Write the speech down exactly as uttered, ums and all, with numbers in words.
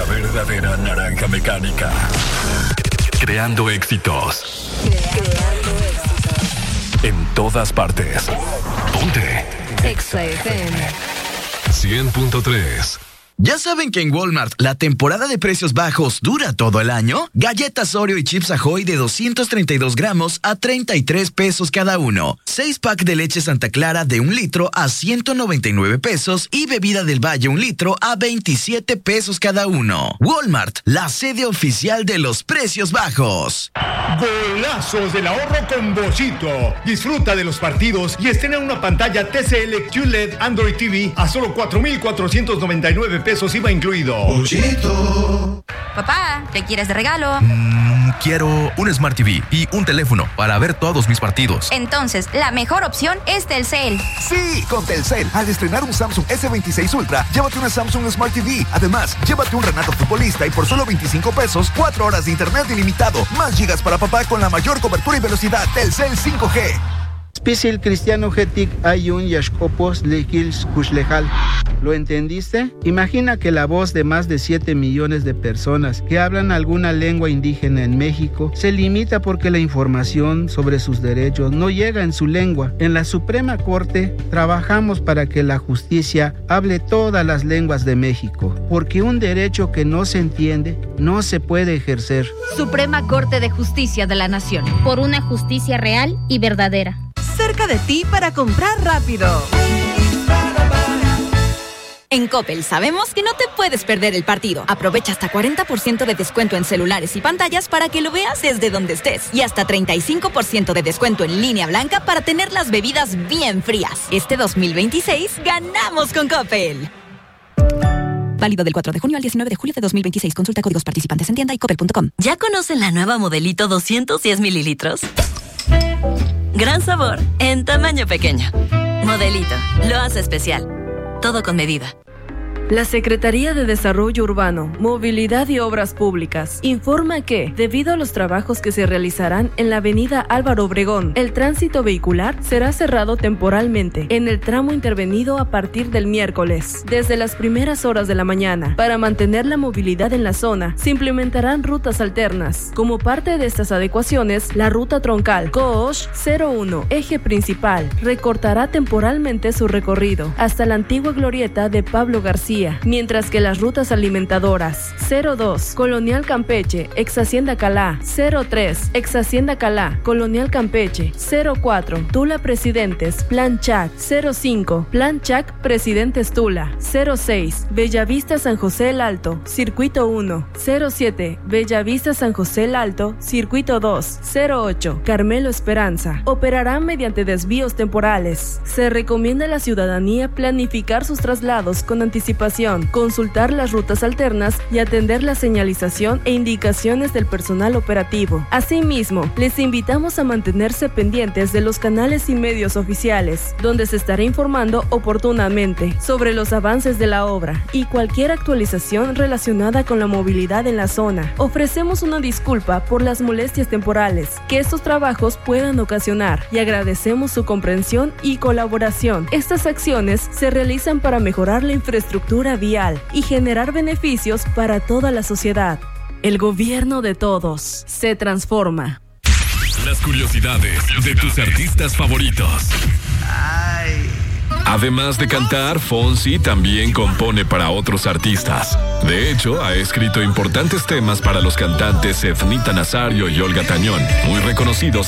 verdadera naranja mecánica. Creando éxitos. Creando éxitos. En todas partes. Ponte. Exa F M. cien punto tres. ¿Ya saben que en Walmart la temporada de precios bajos dura todo el año? Galletas Oreo y Chips Ahoy de doscientos treinta y dos gramos a treinta y tres pesos cada uno. seis pack de leche Santa Clara de un litro a ciento noventa y nueve pesos y bebida del Valle un litro a veintisiete pesos cada uno. Walmart, la sede oficial de los precios bajos. Golazos del ahorro con Bollito. Disfruta de los partidos y estrena una pantalla T C L Q L E D Android T V a solo cuatro mil cuatrocientos noventa y nueve pesos I V A incluido. Bollito. Papá, ¿qué quieres de regalo? Mm, quiero un Smart T V y un teléfono para ver todos mis partidos. Entonces, la mejor opción es Telcel. Sí, con Telcel. Al estrenar un Samsung S veintiséis Ultra, llévate una Samsung Smart T V. Además, llévate un Renato Futbolista y por solo veinticinco pesos, cuatro horas de internet ilimitado. Más gigas para papá con la mayor cobertura y velocidad. Telcel cinco G. Spisil Cristiano Getik Ayun Yashkopos Lekils Kushlejal. ¿Lo entendiste? Imagina que la voz de más de siete millones de personas que hablan alguna lengua indígena en México se limita porque la información sobre sus derechos no llega en su lengua. En la Suprema Corte trabajamos para que la justicia hable todas las lenguas de México, porque un derecho que no se entiende no se puede ejercer. Suprema Corte de Justicia de la Nación. Por una justicia real y verdadera. Cerca de ti para comprar rápido. En Coppel sabemos que no te puedes perder el partido. Aprovecha hasta cuarenta por ciento de descuento en celulares y pantallas para que lo veas desde donde estés. Y hasta treinta y cinco por ciento de descuento en línea blanca para tener las bebidas bien frías. Este dos mil veintiséis ganamos con Coppel. Válido del cuatro de junio al diecinueve de julio de dos mil veintiséis. Consulta códigos participantes en tienda y coppel punto com. ¿Ya conocen la nueva Modelito doscientos diez mililitros? Gran sabor en tamaño pequeño. Modelito, lo hace especial. Todo con medida. La Secretaría de Desarrollo Urbano, Movilidad y Obras Públicas informa que, debido a los trabajos que se realizarán en la avenida Álvaro Obregón, el tránsito vehicular será cerrado temporalmente en el tramo intervenido a partir del miércoles, desde las primeras horas de la mañana. Para mantener la movilidad en la zona, se implementarán rutas alternas. Como parte de estas adecuaciones, la ruta troncal Coosh cero uno, eje principal, recortará temporalmente su recorrido hasta la antigua glorieta de Pablo García, mientras que las rutas alimentadoras cero dos, Colonial Campeche, ex Hacienda Calá, cero tres, ex Hacienda Calá, Colonial Campeche, cero cuatro, Tula Presidentes, Plan Chac, cero cinco, Plan Chac Presidentes Tula, cero seis, Bellavista San José el Alto, Circuito uno, cero siete, Bellavista San José el Alto, Circuito dos, cero ocho, Carmelo Esperanza. Operarán mediante desvíos temporales. Se recomienda a la ciudadanía planificar sus traslados con anticipación, consultar las rutas alternas y atender la señalización e indicaciones del personal operativo. Asimismo, les invitamos a mantenerse pendientes de los canales y medios oficiales, donde se estará informando oportunamente sobre los avances de la obra y cualquier actualización relacionada con la movilidad en la zona. Ofrecemos una disculpa por las molestias temporales que estos trabajos puedan ocasionar y agradecemos su comprensión y colaboración. Estas acciones se realizan para mejorar la infraestructura vial y generar beneficios para toda la sociedad. El gobierno de todos se transforma. Las curiosidades de tus artistas favoritos. Ay. Además de cantar, Fonsi también compone para otros artistas. De hecho, ha escrito importantes temas para los cantantes Efnita Nazario y Olga Tañón, muy reconocidos